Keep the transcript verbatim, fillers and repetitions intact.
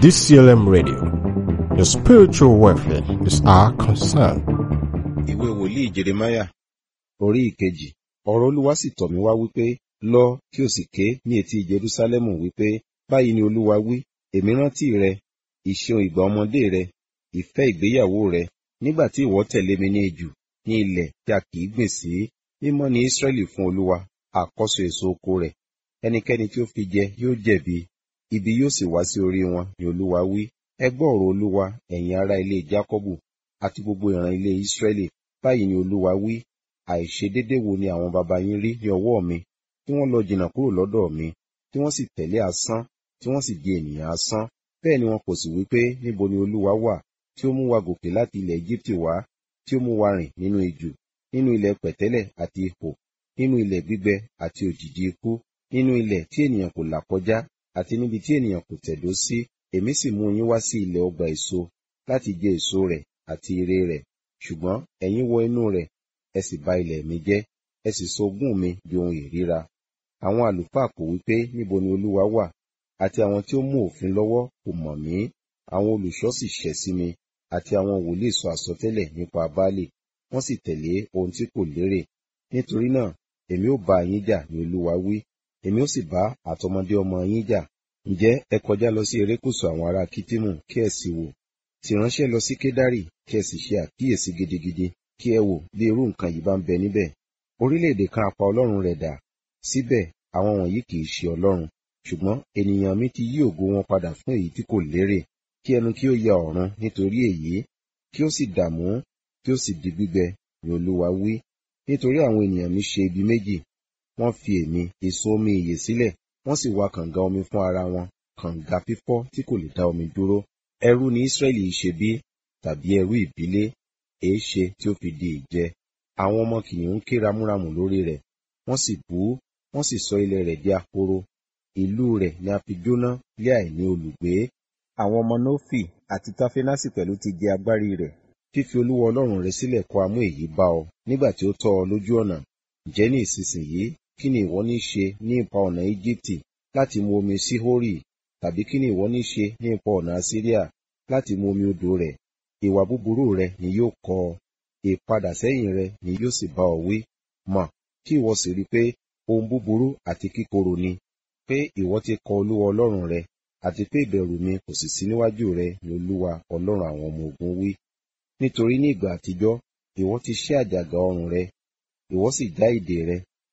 D C L M Radio. Your spiritual welfare is our concern. Ìwé wòlíì Jeremáyà orí ìkejì. Ọ̀rọ̀ Olúwa sì tọ̀ mí wá wípé, lọ kí o sì ké ní etí Jerúsálẹ́mù wípé, báyìí ni Olúwa wí, èmi rántí rẹ, ìṣeun ìgbà ọmọdé rẹ, ìfẹ́ ìgbéyàwó rẹ, nígbà tí ìwọ tẹ̀lé mi ní ijù, ní ilẹ̀ tí a kì í gbìn sí, mímọ́ ni Ísírẹ́lì fún Olúwa, àkọ́so èso oko rẹ̀. Ẹnikẹ́ni tí ó fi jẹ yóò jẹ̀bi, ibi yóò sì wá sí orí wọn, ni Olúwa wí. Ẹ gbọ́ ọ̀rọ̀ Olúwa, ẹ̀yin ará ilé Jákọ́bù, àti gbogbo ìran ilé Ísírẹ́lì. Báyìí ni Olúwa wí, àìṣedédé wo ni àwọn baba yín rí ní ọwọ́ mi, tí wọ́n lọ jìnnà kúrò lọ́dọ̀ mi, tí wọ́n sì tẹ̀lé asán, tí wọ́n sì di ènìyàn asán. Bẹ́ẹ̀ ni wọn kò sì wí pé, níbo ni Olúwa wà, tí ó mú wa gòkè láti ilẹ̀ Égíptì wá, tí ó mú wa rìn nínú ijù, nínú ilẹ̀ pẹ̀tẹ́lẹ̀ àti ihò, nínú ilẹ̀ gbígbẹ àti òjìji ikú, nínú ilẹ̀ tí ènìyàn kò là kọjá, àti níbi tí ènìyàn kò tẹ̀dó sí. Èmi sì mú yín wá sí ilẹ̀ ọgbà èso, láti jẹ èso rẹ̀ àti ire rẹ̀. Ṣùgbọ́n ẹ̀yin wọ inú rẹ̀, ẹ sì bà ilẹ̀ mi jẹ́, ẹ sì sọ ogún mi di ohun ìríra. Àwọn àlùfáà kò wí pé, níbo ni Olúwa wà? Àti àwọn tí ó mú òfin lọ́wọ́ kò mọ̀ mí. Àwọn olùṣọ́ sì ṣẹ̀ sí mi, àti àwọn wòlíì sọ àsọtẹ́lẹ̀ nípa Baálì, wọ́n sì tẹ̀lé ohun tí kò lérè. Nítorí náà, èmi ó bá yín jà, ni Olúwa wí, èmi ó sì bá àtọmọdé ọmọ yín jà. Ǹjẹ́ ẹ kọjá lọ sí erékùṣù àwọn ará Kitimu, kí ẹ sì wò, sì ránṣẹ́ lọ sí Kedari, kí ẹ sì ṣe àkíyèsí gidigidi, kí ẹ wò bí irú nǹkan yìí bá ń bẹ níbẹ̀. Orílẹ̀-èdè kan apá Ọlọ́run rẹ̀ dà, síbẹ̀ àwọn wọ̀nyí kì í ṣe Ọlọ́run, ṣùgbọ́n ènìyàn mi ti yí ògo wọn padà fún èyí tí kò lérè. Kí ẹnu kí ó ya ọ̀run nítorí èyí, kí ó sì dààmú, kí ó sì di gbígbẹ, ni Olúwa wí. Nítorí àwọn ènìyàn mi ṣe ibi méjì, wọ́n fi èmi, èso omi ìyè sílẹ̀, wọ́n sì wa kànga omi fún ara wọn, kànga fífọ́ tí kò lè dá omi dúró. Ẹrú ni Ísírẹ́lì ṣe bí, tàbí ẹrú ìbílé, èéṣe tí ó fi di ìjẹ. Àwọn ọmọ kìnìún ké ramúramù lórí rẹ̀, wọ́n sì bú, wọ́n sì sọ ilẹ̀ rẹ̀ di ahoro. Ìlú rẹ̀ ni a fi jóná lé àìní olùgbé. Àwọn ọmọ Nófì àti Táfénásì pẹ̀lú ti jẹ agbárí rẹ̀. Fífi Olúwa Ọlọ́run rẹ sílẹ̀ kọ́ amú èyí bá ọ, nígbà tí ó tọ́ ọ lójú ọ̀nà. Ǹjẹ́ ní ìsinsìnyí, kí ni ìwọ ní ṣe ní ipa ọ̀nà Íjíbítì, láti mu omi Síhórì? Tàbí kí ni ìwọ ní ṣe ní ipa ọ̀nà Asiria, láti mu omi odò rẹ̀? Ìwà búburú rẹ ni yóò kọ́ ọ, ìpadà sẹ́yìn rẹ ni yóò sì bá ọ wí. Mọ̀, kí ìwọ sì rí pé ohun búburú àti kíkorò ni, pé ìwọ ti kọ̀ Olúwa Ọlọ́run rẹ, àti pé ìbẹ̀rù mi kò sì sí níwájú rẹ, ni Olúwa Ọlọ́run àwọn ọmọ ogun wí. Nítorí ní ìgbà àtijọ́ ìwọ ti ṣẹ́ àjàgà ọrùn rẹ, ìwọ sì já ìdè rẹ,